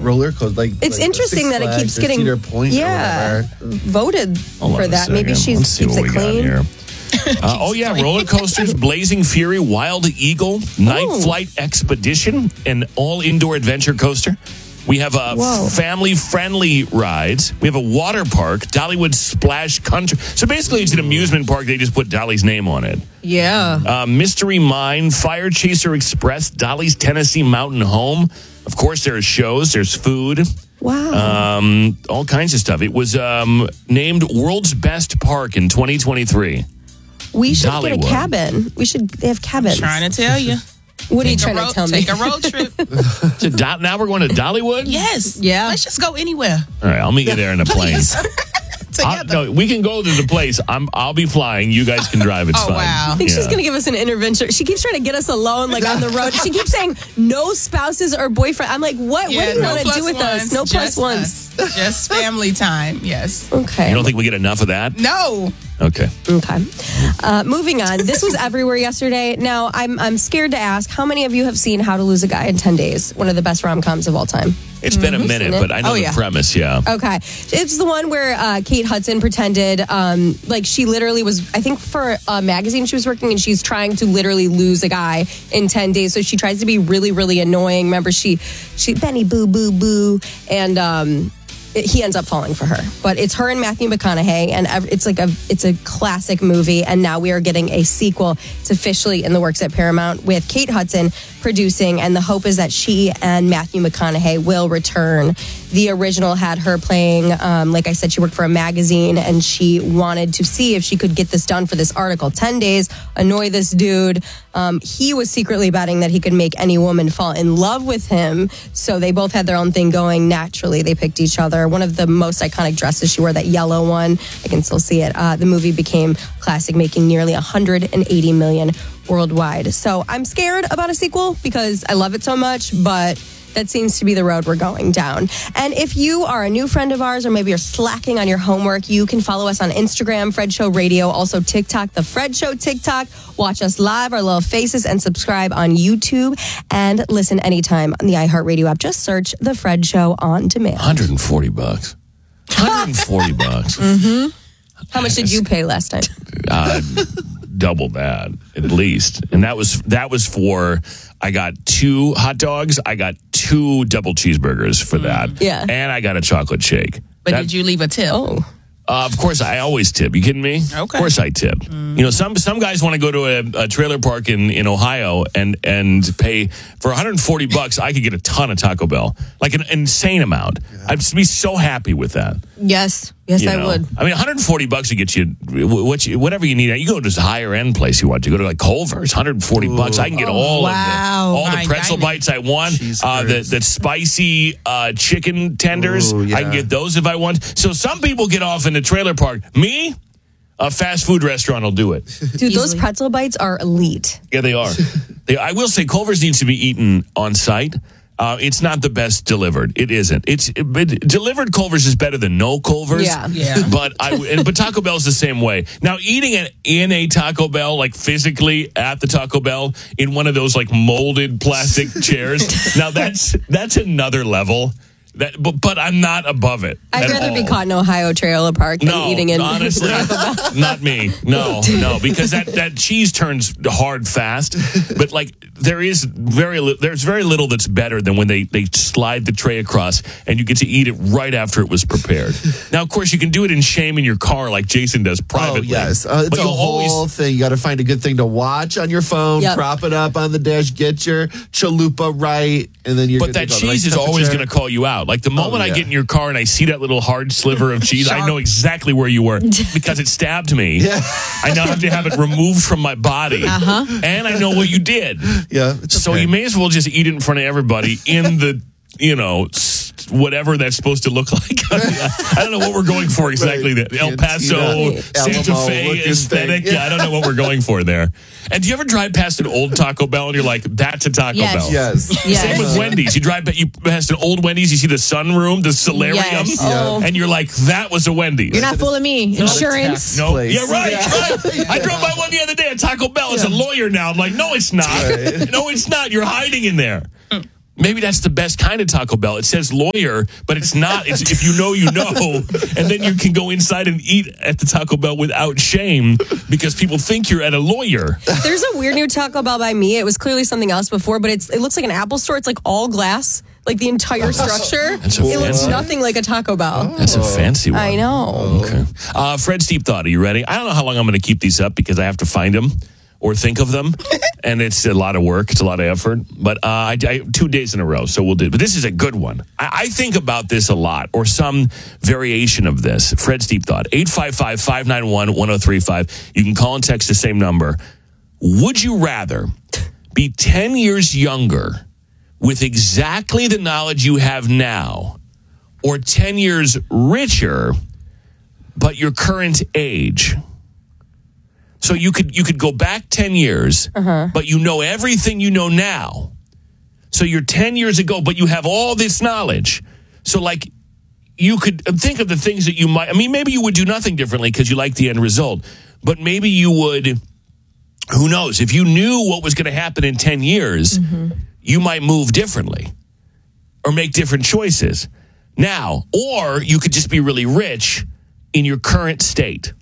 roller coaster. Like it's like interesting that it keeps getting Cedar Point voted for that. Maybe she Let's see keeps what it we got clean. here. Roller coasters, Blazing Fury, Wild Eagle, Night Flight Expedition, an all-indoor adventure coaster. We have family-friendly rides. We have a water park, Dollywood Splash Country. So basically, it's an amusement park. They just put Dolly's name on it. Yeah. Mystery Mine, Fire Chaser Express, Dolly's Tennessee Mountain Home. Of course, there's shows. There's food. Wow. All kinds of stuff. It was named World's Best Park in 2023. We should Dollywood. get a cabin. They have cabins. Trying to tell you. What are you trying to tell me? Take a road trip. Now we're going to Dollywood? Yes. Yeah. Let's just go anywhere. All right, I'll meet you there in a plane. Together. No, we can go to the place. I'll be flying. You guys can drive. It's fine. Wow. I think she's going to give us an intervention. She keeps trying to get us alone, like on the road. She keeps saying no spouses or boyfriend. I'm like, what? Yeah, what do you no want to do with plus us? No ones, plus just ones. us. Just family time. Yes. Okay. You don't think we get enough of that? No. Okay. Moving on. This was everywhere yesterday. Now, I'm scared to ask, how many of you have seen How to Lose a Guy in 10 Days? One of the best rom-coms of all time. It's been a minute, but I know the premise, yeah. Okay. It's the one where Kate Hudson pretended, like she literally was, I think for a magazine she was working, and she's trying to literally lose a guy in 10 days. So she tries to be really, really annoying. Remember, she Benny boo, boo, boo. And he ends up falling for her. But it's her and Matthew McConaughey, and it's a classic movie. And now we are getting a sequel. It's officially in the works at Paramount with Kate Hudson producing, and the hope is that she and Matthew McConaughey will return. The original had her playing, like I said, she worked for a magazine, and she wanted to see if she could get this done for this article. 10 days, annoy this dude. He was secretly betting that he could make any woman fall in love with him. So they both had their own thing going. Naturally, they picked each other. One of the most iconic dresses, she wore that yellow one. I can still see it. The movie became classic, making nearly $180 million worldwide. So I'm scared about a sequel because I love it so much, but that seems to be the road we're going down. And if you are a new friend of ours, or maybe you're slacking on your homework, you can follow us on Instagram, Fred Show Radio, also TikTok, The Fred Show TikTok. Watch us live, our little faces, and subscribe on YouTube. And listen anytime on the iHeartRadio app. Just search The Fred Show on demand. $140. $140. Mm-hmm. How much did you pay last time? Double that, at least. And that was for, I got 2 hot dogs, I got 2 double cheeseburgers for that. Yeah. And I got a chocolate shake. But did you leave a tip? Oh. Of course, I always tip. You kidding me? Okay. Of course I tip. You know, some guys want to go to a trailer park in Ohio and pay for $140. I could get a ton of Taco Bell, like an insane amount. I'd be so happy with that. Yes, I would. I mean, $140 to get you whatever you need. You go to this higher end place you want to go to, like Culver's. $140. I can get all the pretzel bites I want. The spicy chicken tenders. I can get those if I want. So some people get off in the trailer park. Me, a fast food restaurant will do it. Dude, those pretzel bites are elite. Yeah, they are. I will say Culver's needs to be eaten on site. It's not the best delivered. It isn't. Delivered Culver's is better than no Culver's. Yeah. But Taco Bell's the same way. Now, eating it in a Taco Bell, like physically at the Taco Bell in one of those like molded plastic chairs. Now that's another level. But I'm not above it. I'd rather be caught in Ohio trailer park than eating in honestly, not me. No, because that cheese turns hard fast. But like there's very little that's better than when they slide the tray across and you get to eat it right after it was prepared. Now, of course, you can do it in shame in your car like Jason does privately. Oh, yes. It's a whole thing. You got to find a good thing to watch on your phone, prop it up on the dash, get your chalupa right, and then you're But that cheese is always going to call you out. Like the moment I get in your car and I see that little hard sliver of cheese, I know exactly where you were because it stabbed me. Yeah. I now have to have it removed from my body. And I know what you did. Yeah. So you may as well just eat it in front of everybody in the, whatever that's supposed to look like. I don't know what we're going for exactly. Right. El Paso, Santa Fe aesthetic. Yeah, I don't know what we're going for there. And do you ever drive past an old Taco Bell and you're like, that's a Taco Bell? Yes. Same with Wendy's. You drive past an old Wendy's, you see the sunroom, the solarium, and you're like, that was a Wendy's. You're not fooling me. Insurance. No, yeah, right. I drove by one the other day at Taco Bell as a lawyer now. I'm like, no, it's not. Right. No, it's not. You're hiding in there. Maybe that's the best kind of Taco Bell. It says lawyer, but it's not. It's if you know, and then you can go inside and eat at the Taco Bell without shame because people think you're at a lawyer. There's a weird new Taco Bell by me. It was clearly something else before, but it looks like an Apple store. It's like all glass, like the entire structure. It looks nothing like a Taco Bell. That's a fancy one. I know. Okay. Fred's Deep Thought. Are you ready? I don't know how long I'm going to keep these up because I have to find them or think of them. And it's a lot of work. It's a lot of effort. But I 2 days in a row, so we'll do it. But this is a good one. I think about this a lot, or some variation of this. Fred's Deep Thought. 855-591-1035. You can call and text the same number. Would you rather be 10 years younger with exactly the knowledge you have now, or 10 years richer, but your current age? So you could go back 10 years, but you know everything you know now. So you're 10 years ago, but you have all this knowledge. So like you could think of the things that you might, I mean, maybe you would do nothing differently because you like the end result, but maybe you would, who knows, if you knew what was going to happen in 10 years, you might move differently or make different choices now, or you could just be really rich in your current state.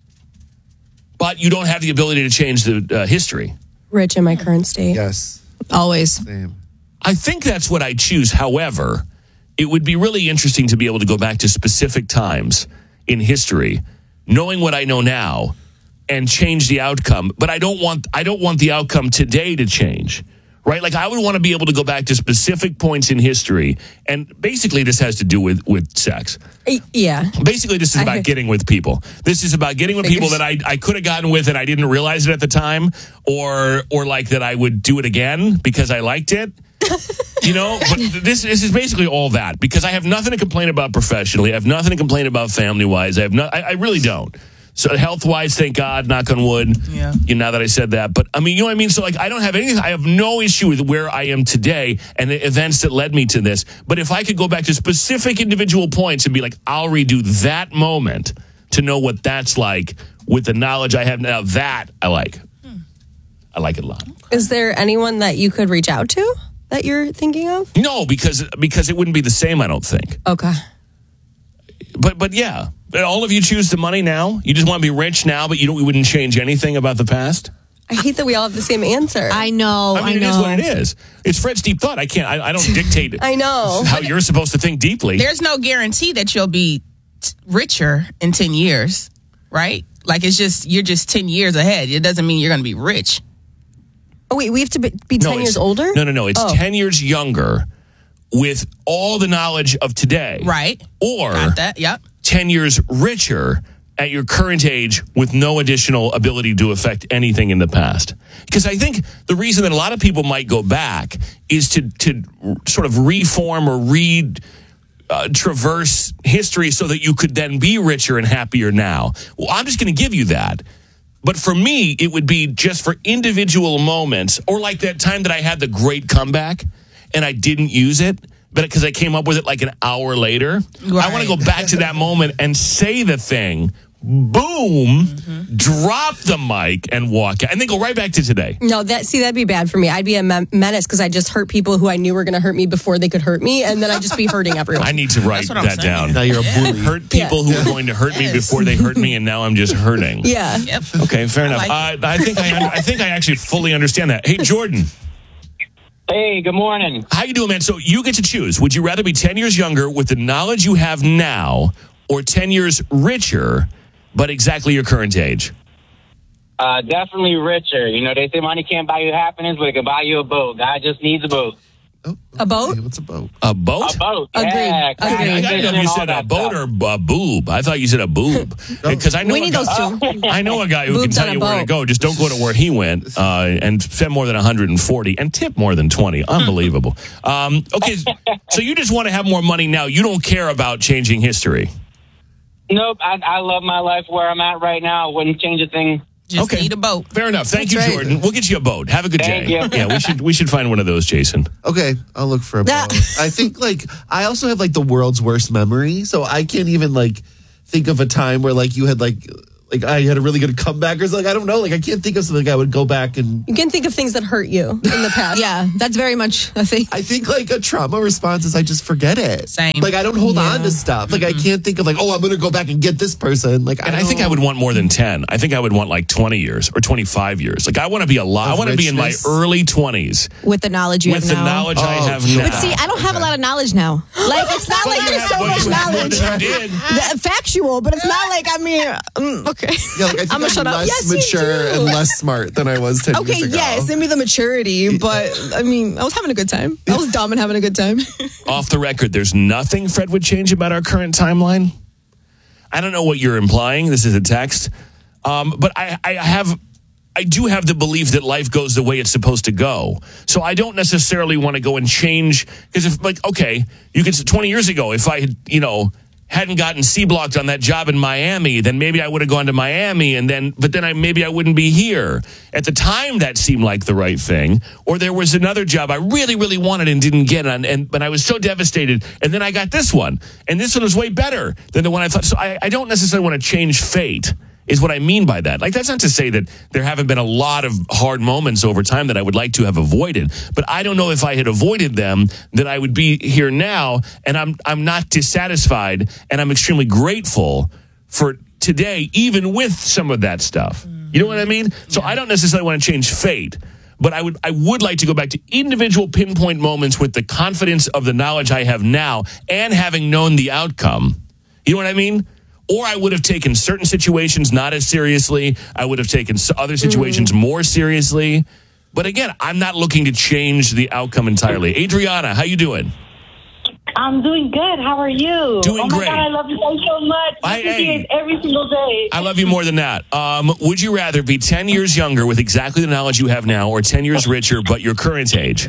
But you don't have the ability to change the history. Rich in my current state. Yes. Always. Same. I think that's what I choose. However, it would be really interesting to be able to go back to specific times in history, knowing what I know now, and change the outcome. But I don't want the outcome today to change. Right? Like I would want to be able to go back to specific points in history. And basically this has to do with sex. Yeah. Basically this is about getting with people. This is about getting with people that I could have gotten with and I didn't realize it at the time, or like that I would do it again because I liked it. But this is basically all that, because I have nothing to complain about professionally. I have nothing to complain about family-wise. I really don't. So health-wise, thank God, knock on wood. Yeah. Now that I said that. But, I mean, you know what I mean? So, like, I don't have anything. I have no issue with where I am today and the events that led me to this. But if I could go back to specific individual points and be like, I'll redo that moment to know what that's like with the knowledge I have now, that I like. I like it a lot. Is there anyone that you could reach out to that you're thinking of? No, because it wouldn't be the same, I don't think. Okay. But yeah. All of you choose the money now? You just want to be rich now, but you wouldn't change anything about the past? I hate that we all have the same answer. I know. I mean, it is what it is. It's Fred's Deep Thought. I don't dictate it. I know. How you're supposed to think deeply. There's no guarantee that you'll be richer in 10 years, right? Like you're just 10 years ahead. It doesn't mean you're going to be rich. Oh, wait, we have to be 10 years older? No. It's 10 years younger with all the knowledge of today. Right. Or got that. Yep. 10 years richer at your current age with no additional ability to affect anything in the past. Because I think the reason that a lot of people might go back is to sort of reform or traverse history so that you could then be richer and happier now. Well, I'm just going to give you that. But for me, it would be just for individual moments, or like that time that I had the great comeback and I didn't use it, but because I came up with it like an hour later. Right. I want to go back to that moment and say the thing, boom, drop the mic and walk out, and then go right back to today. No, that'd be bad for me. I'd be a menace because I just hurt people who I knew were going to hurt me before they could hurt me, and then I'd just be hurting everyone. I need to write that down. Now you're a bully. Hurt people who were going to hurt me before they hurt me, and now I'm just hurting. Yeah. Yep. Okay, fair enough. I think I actually fully understand that. Hey, Jordan. Hey, good morning. How you doing, man? So you get to choose. Would you rather be 10 years younger with the knowledge you have now, or 10 years richer, but exactly your current age? Definitely richer. They say money can't buy you happiness, but it can buy you a boat. God just needs a boat. Oh, a boat? What's a boat? A boat? A boat. Agreed. Yeah, I didn't know if you said a boat or a boob. I thought you said a boob. Because I know we need those two. I know a guy who can tell you where to go. Just don't go to where he went and spend more than 140 and tip more than 20. Unbelievable. Okay, so you just want to have more money now. You don't care about changing history. Nope. I love my life where I'm at right now. Wouldn't change a thing. Just need a boat. Fair enough. Thank you, Jordan. We'll get you a boat. Have a good Thank day. you. Yeah, we should find one of those, Jason. Okay, I'll look for a boat. I think I also have the world's worst memory, so I can't even think of a time where you had like I had a really good comeback or something. I don't know. Like I can't think of something I would go back and. You can think of things that hurt you in the past. Yeah, that's very much a thing. I think like a trauma response is I just forget it. Same. Like I don't hold on to stuff. Like I can't think of like, oh, I'm going to go back and get this person. Like, I think I would want more than 10. I think I would want like 20 years or 25 years. Like I want to be alive. I want to be in my early 20s with the knowledge you have now. With the knowledge I have now. But see, I don't have a lot of knowledge now. Like it's not like there's so much knowledge. Factual, but it's not like okay. Yeah, like I think I'm less mature and less smart than I was 10 years ago. Okay, yes, send me the maturity, but I mean, I was having a good time. I was dumb and having a good time. Off the record, there's nothing Fred would change about our current timeline. I don't know what you're implying. This is a text. But I do have the belief that life goes the way it's supposed to go. So I don't necessarily want to go and change. Because if, like, okay, you could say 20 years ago, if I had, hadn't gotten C-blocked on that job in Miami, then maybe I would have gone to Miami, but then maybe I wouldn't be here. At the time, that seemed like the right thing. Or there was another job I really, really wanted and didn't get, but I was so devastated. And then I got this one, and this one was way better than the one I thought. So I don't necessarily want to change fate. Is what I mean by that. Like, that's not to say that there haven't been a lot of hard moments over time that I would like to have avoided. But I don't know if I had avoided them, that I would be here now. And I'm not dissatisfied. And I'm extremely grateful for today, even with some of that stuff. You know what I mean? So I don't necessarily want to change fate. But I would like to go back to individual pinpoint moments with the confidence of the knowledge I have now and having known the outcome. You know what I mean? Or I would have taken certain situations not as seriously. I would have taken other situations more seriously. But again, I'm not looking to change the outcome entirely. Adriana, how you doing? I'm doing good. How are you? Doing great. Oh, my God, I love you so much. I see it every single day. I love you more than that. Would you rather be 10 years younger with exactly the knowledge you have now or 10 years richer but your current age?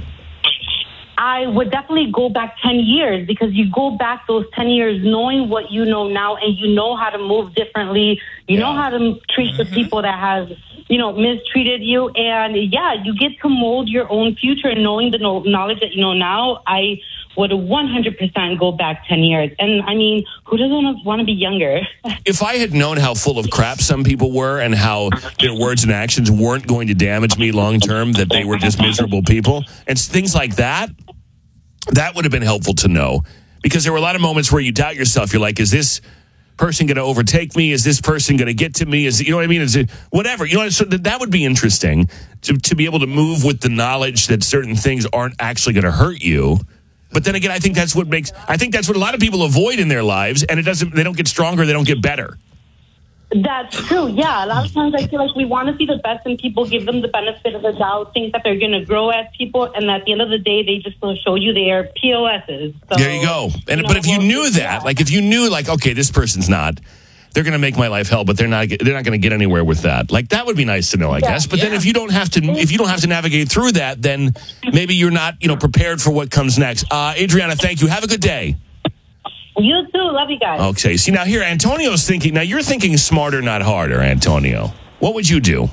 I would definitely go back 10 years because you go back those 10 years knowing what you know now and you know how to move differently. You know how to treat the people that have, mistreated you. And, you get to mold your own future and knowing the knowledge that you know now. I would 100% go back 10 years. And, I mean, who doesn't want to be younger? If I had known how full of crap some people were and how their words and actions weren't going to damage me long term, that they were just miserable people and things like that, that would have been helpful to know. Because there were a lot of moments where you doubt yourself. You're like, is this person going to overtake me? Is this person going to get to me? You know what I mean? Is it whatever? So that would be interesting to be able to move with the knowledge that certain things aren't actually going to hurt you. But then again, I think that's what a lot of people avoid in their lives, and they don't get stronger, they don't get better. That's true. Yeah, a lot of times I feel like we want to see the best in people, give them the benefit of the doubt, think that they're going to grow as people, and at the end of the day, they just will show you they are POSs. So, there you go. But if you knew that, like if you knew, like, okay, this person's not, they're going to make my life hell, but they're not going to get anywhere with that. Like that would be nice to know, I guess. But then if you don't have to navigate through that, then maybe you're not, prepared for what comes next. Adriana, thank you. Have a good day. You too. Love you guys. Okay. See, now here, Antonio's thinking. Now, you're thinking smarter, not harder, Antonio. What would you do?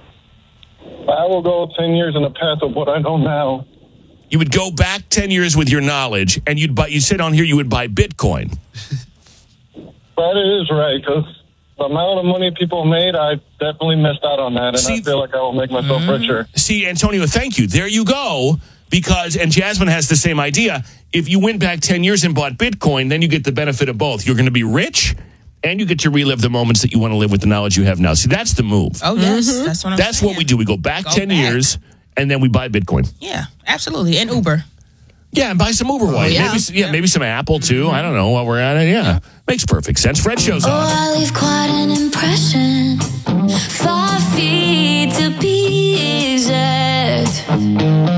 I will go 10 years in the path of what I know now. You would go back 10 years with your knowledge, and you said on here you would buy Bitcoin. That is right, because the amount of money people made, I definitely missed out on that, and I feel like I will make myself richer. See, Antonio, thank you. There you go. And Jasmine has the same idea. If you went back 10 years and bought Bitcoin, then you get the benefit of both. You're going to be rich, and you get to relive the moments that you want to live with the knowledge you have now. See, that's the move. Oh, yes. That's what I'm saying. That's what we do. We go back 10 years, and then we buy Bitcoin. Yeah, absolutely. And Uber. Yeah, and buy some Uber White. Maybe some Apple, too. I don't know while we're at it. Yeah, makes perfect sense. Fred shows up. I leave quite an impression.